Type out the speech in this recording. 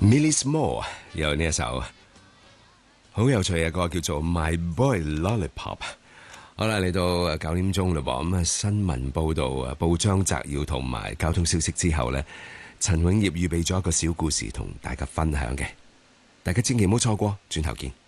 Millie Small 有呢一首好有趣嘅歌叫做 My Boy Lollipop。好啦，嚟到9點鐘嘞噃，咁新聞報道、報章摘要同埋交通消息之後呢，陳永業預備咗一個小故事同大家分享嘅，大家千祈唔好錯過，轉頭見。